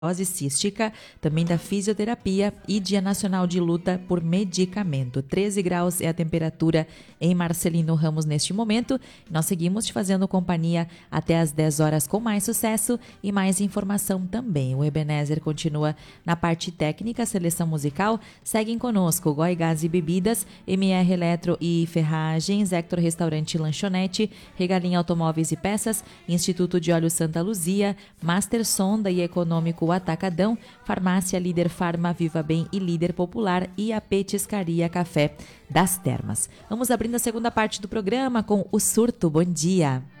cística, também da fisioterapia e Dia Nacional de Luta por Medicamento. 13 graus é a temperatura em Marcelino Ramos neste momento. Nós seguimos te fazendo companhia até às 10 horas com mais sucesso e mais informação também. O Ebenezer continua na parte técnica, seleção musical. Seguem conosco Goi Gás e Bebidas, MR Eletro e Ferragens, Hector Restaurante e Lanchonete, Regalinha Automóveis e Peças, Instituto de Óleo Santa Luzia, Master Sonda e Econômico Atacadão, Farmácia Líder Farma, Viva Bem e Líder Popular e a Petiscaria Café das Termas. Vamos abrindo a segunda parte do programa com o Surto. Bom dia!